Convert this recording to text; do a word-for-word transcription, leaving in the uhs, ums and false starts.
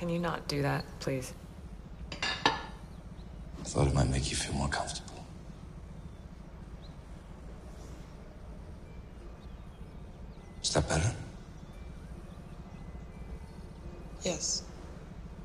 Can you not do that, please? I thought it might make you feel more comfortable. Is that better? Yes.